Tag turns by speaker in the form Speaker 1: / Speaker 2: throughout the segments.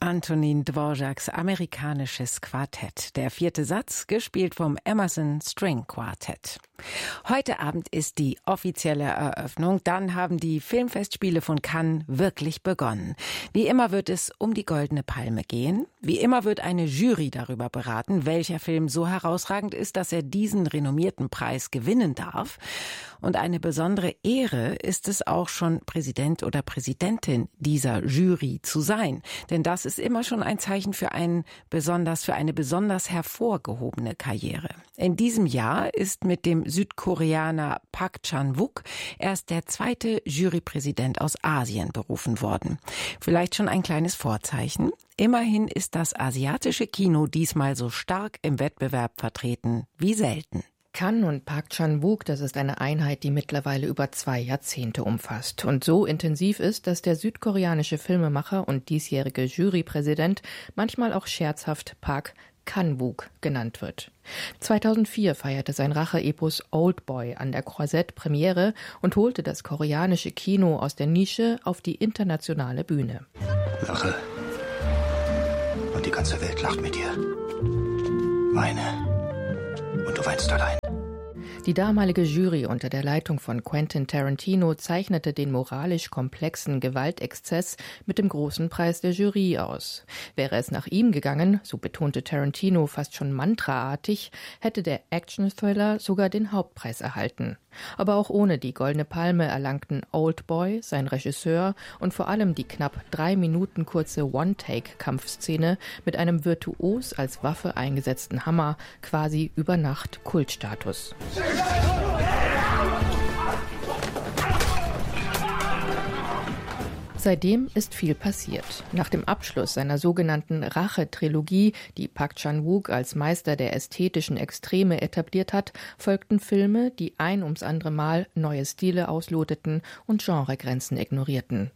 Speaker 1: Antonin Dvořáks amerikanisches Quartett. Der 4. Satz, gespielt vom Emerson String Quartett. Heute Abend ist die offizielle Eröffnung. Dann haben die Filmfestspiele von Cannes wirklich begonnen. Wie immer wird es um die Goldene Palme gehen. Wie immer wird eine Jury darüber beraten, welcher Film so herausragend ist, dass er diesen renommierten Preis gewinnen darf. Und eine besondere Ehre ist es auch schon, Präsident oder Präsidentin dieser Jury zu sein. Denn das ist immer schon ein Zeichen für eine besonders hervorgehobene Karriere. In diesem Jahr ist mit dem Südkoreaner Park Chan-wook erst der zweite Jurypräsident aus Asien berufen worden. Vielleicht schon ein kleines Vorzeichen. Immerhin ist das asiatische Kino diesmal so stark im Wettbewerb vertreten wie selten.
Speaker 2: Cannes und Park Chan-wook, das ist eine Einheit, die mittlerweile über 2 Jahrzehnte umfasst und so intensiv ist, dass der südkoreanische Filmemacher und diesjährige Jurypräsident manchmal auch scherzhaft Park Chan-wook genannt wird. 2004 feierte sein Rache-Epos Oldboy an der Croisette Premiere und holte das koreanische Kino aus der Nische auf die internationale Bühne.
Speaker 3: Lache. Und die ganze Welt lacht mit dir. Weine. Und du weinst allein.
Speaker 2: Die damalige Jury unter der Leitung von Quentin Tarantino zeichnete den moralisch komplexen Gewaltexzess mit dem großen Preis der Jury aus. Wäre es nach ihm gegangen, so betonte Tarantino fast schon mantraartig, hätte der Action-Thriller sogar den Hauptpreis erhalten. Aber auch ohne die Goldene Palme erlangten Oldboy, sein Regisseur und vor allem die knapp 3 Minuten kurze One-Take-Kampfszene mit einem virtuos als Waffe eingesetzten Hammer quasi über Nacht Kultstatus. Seitdem ist viel passiert. Nach dem Abschluss seiner sogenannten Rache-Trilogie, die Park Chan-wook als Meister der ästhetischen Extreme etabliert hat, folgten Filme, die ein ums andere Mal neue Stile ausloteten und Genregrenzen ignorierten.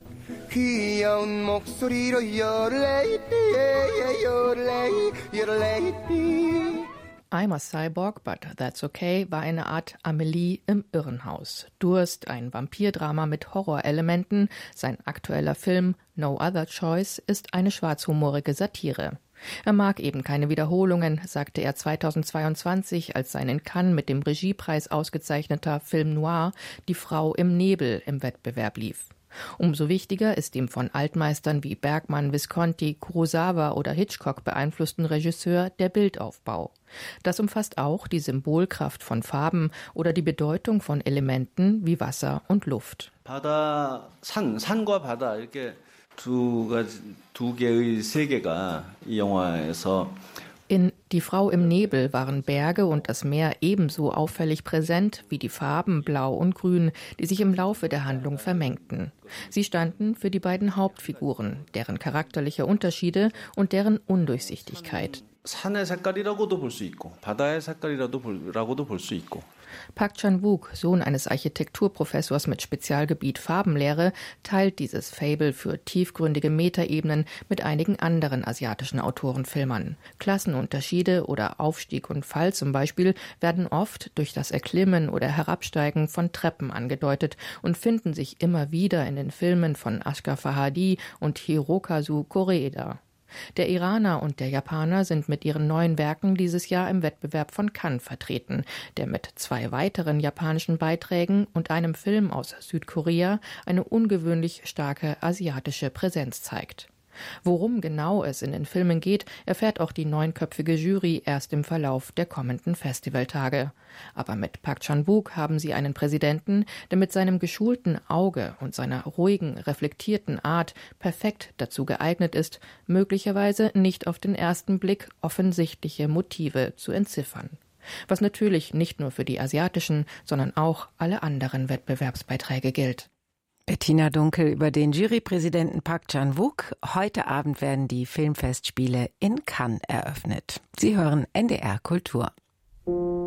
Speaker 2: I'm a Cyborg, but that's okay war eine Art Amelie im Irrenhaus. Durst, ein Vampirdrama mit Horrorelementen. Sein aktueller Film No Other Choice ist eine schwarzhumorige Satire. Er mag eben keine Wiederholungen, sagte er 2022, als sein in Cannes mit dem Regiepreis ausgezeichneter Film Noir Die Frau im Nebel im Wettbewerb lief. Umso wichtiger ist dem von Altmeistern wie Bergman, Visconti, Kurosawa oder Hitchcock beeinflussten Regisseur der Bildaufbau. Das umfasst auch die Symbolkraft von Farben oder die Bedeutung von Elementen wie Wasser und Luft.
Speaker 4: 산과 바다 이렇게 두 개의 세계가 이 영화에서
Speaker 2: In Die Frau im Nebel waren Berge und das Meer ebenso auffällig präsent wie die Farben Blau und Grün, die sich im Laufe der Handlung vermengten. Sie standen für die beiden Hauptfiguren, deren charakterliche Unterschiede und deren Undurchsichtigkeit.
Speaker 4: 산의 색깔이라고도 볼 수 있고 바다의 색깔이라고도 볼 수 있고.
Speaker 2: Park Chan-wook, Sohn eines Architekturprofessors mit Spezialgebiet Farbenlehre, teilt dieses Faible für tiefgründige Metaebenen mit einigen anderen asiatischen Autorenfilmern. Klassenunterschiede oder Aufstieg und Fall zum Beispiel werden oft durch das Erklimmen oder Herabsteigen von Treppen angedeutet und finden sich immer wieder in den Filmen von Asghar Farhadi und Hirokazu Koreeda. Der Iraner und der Japaner sind mit ihren neuen Werken dieses Jahr im Wettbewerb von Cannes vertreten, der mit 2 weiteren japanischen Beiträgen und einem Film aus Südkorea eine ungewöhnlich starke asiatische Präsenz zeigt. Worum genau es in den Filmen geht, erfährt auch die 9-köpfige Jury erst im Verlauf der kommenden Festivaltage. Aber mit Park Chan-wook haben sie einen Präsidenten, der mit seinem geschulten Auge und seiner ruhigen, reflektierten Art perfekt dazu geeignet ist, möglicherweise nicht auf den ersten Blick offensichtliche Motive zu entziffern. Was natürlich nicht nur für die asiatischen, sondern auch alle anderen Wettbewerbsbeiträge gilt.
Speaker 1: Bettina Dunkel über den Jurypräsidenten Park Chan-wook. Heute Abend werden die Filmfestspiele in Cannes eröffnet. Sie hören NDR Kultur.